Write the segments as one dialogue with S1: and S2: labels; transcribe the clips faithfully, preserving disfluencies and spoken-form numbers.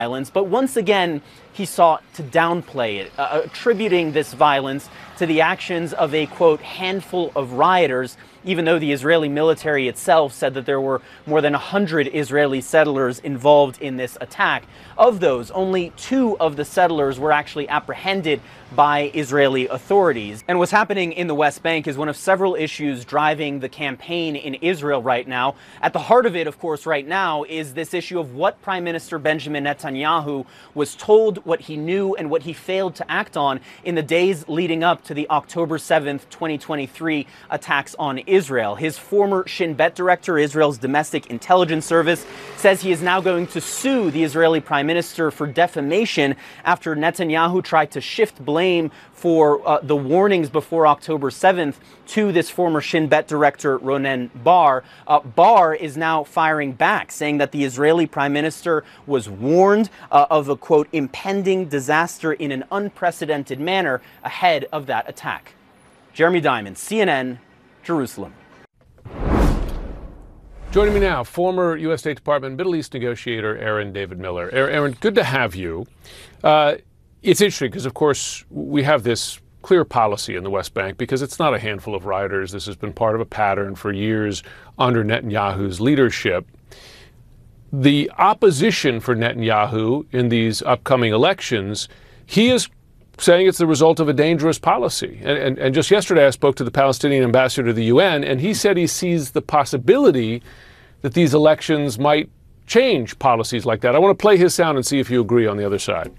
S1: violence, but once again, he sought to downplay it, uh, attributing this violence to the actions of a, quote, handful of rioters, even though the Israeli military itself said that there were more than one hundred Israeli settlers involved in this attack. Of those, only two of the settlers were actually apprehended by Israeli authorities. And what's happening in the West Bank is one of several issues driving the campaign in Israel right now. At the heart of it, of course, right now is this issue of what Prime Minister Benjamin Netanyahu was told, what he knew, and what he failed to act on in the days leading up to the October seventh, twenty twenty-three attacks on Israel. His former Shin Bet director, Israel's domestic intelligence service, says he is now going to sue the Israeli Prime Minister for defamation after Netanyahu tried to shift blame for uh, the warnings before October seventh to this former Shin Bet director, Ronen Bar. Uh, Bar is now firing back, saying that the Israeli Prime Minister was warned uh, of a, quote, impending disaster in an unprecedented manner ahead of that attack. Jeremy Diamond, C N N, Jerusalem.
S2: Joining me now, former U S State Department Middle East negotiator Aaron David Miller. Aaron, good to have you. Uh, it's interesting because, of course, we have this clear policy in the West Bank because it's not a handful of rioters. This has been part of a pattern for years under Netanyahu's leadership. The opposition for Netanyahu in these upcoming elections, he is saying it's the result of a dangerous policy. And, and, and just yesterday, I spoke to the Palestinian ambassador to the U N, and he said he sees the possibility that these elections might change policies like that. I want to play his sound and see if you agree on the other side.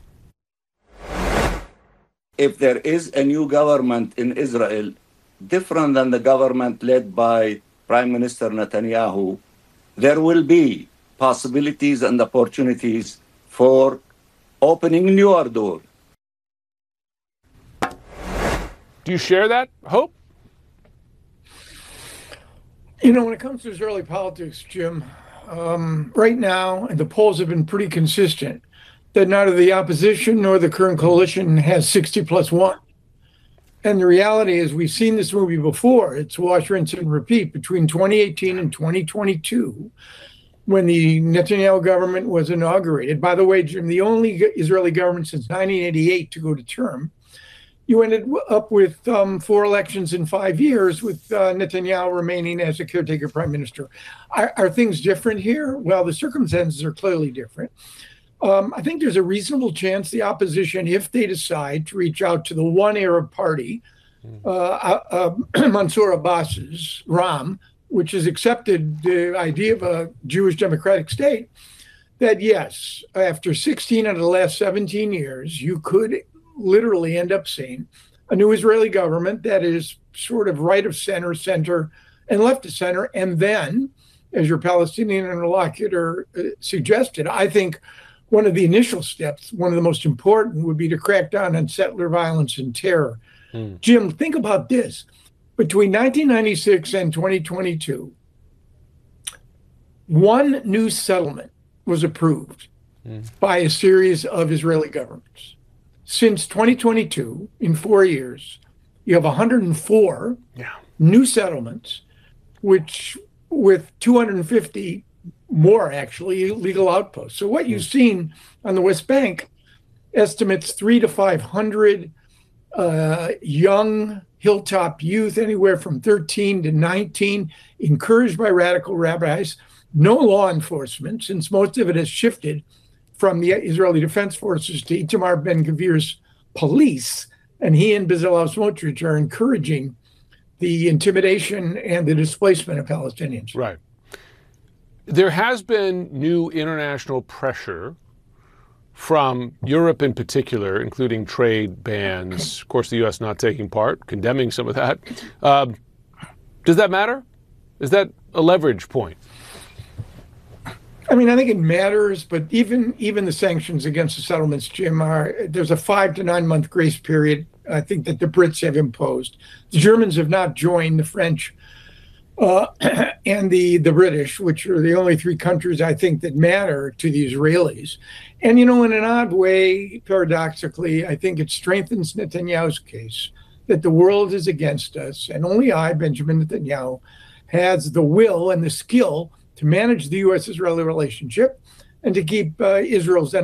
S3: If there is a new government in Israel, different than the government led by Prime Minister Netanyahu, there will be possibilities and opportunities for opening newer doors.
S2: Do you share that hope?
S4: You know, when it comes to Israeli politics, Jim, um, right now, and the polls have been pretty consistent, that neither the opposition nor the current coalition has sixty plus one. And the reality is we've seen this movie before. It's wash, rinse, and repeat. Between twenty eighteen and twenty twenty-two, when the Netanyahu government was inaugurated, by the way, Jim, the only Israeli government since nineteen eighty-eight to go to term, you ended up with um, four elections in five years with uh, Netanyahu remaining as a caretaker prime minister. Are, are things different here? Well, the circumstances are clearly different. Um, I think there's a reasonable chance the opposition, if they decide to reach out to the one Arab party, uh, uh, uh, Mansour Abbas's Ram, which has accepted the idea of a Jewish democratic state, that yes, after sixteen out of the last seventeen years, you could literally end up seeing a new Israeli government that is sort of right of center, center, and left of center. And then, as your Palestinian interlocutor uh, suggested, I think one of the initial steps, one of the most important, would be to crack down on settler violence and terror. Mm. Jim, think about this. Between nineteen ninety-six and twenty twenty-two, one new settlement was approved mm. by a series of Israeli governments. Since twenty twenty-two, in four years, you have one hundred four yeah. new settlements, which with two hundred fifty more, actually, legal outposts. So what you've seen on the West Bank estimates three to five hundred uh, young hilltop youth, anywhere from thirteen to nineteen, encouraged by radical rabbis, no law enforcement, since most of it has shifted from the Israeli Defense Forces to Itamar Ben-Gvir's police, and he and Bezalel Smotrich are encouraging the intimidation and the displacement of Palestinians.
S2: Right. There has been new international pressure from Europe in particular, including trade bans. Of course, the U S not taking part, condemning some of that. Um, does that matter? Is that a leverage point?
S4: I mean, I think it matters, but even even the sanctions against the settlements, Jim, are there's a five to nine month grace period, I think, that the Brits have imposed. The Germans have not joined the French uh, and the, the British, which are the only three countries, I think, that matter to the Israelis. And, you know, in an odd way, paradoxically, I think it strengthens Netanyahu's case that the world is against us, and only I, Benjamin Netanyahu, has the will and the skill to manage the U S Israeli relationship and to keep uh, Israel's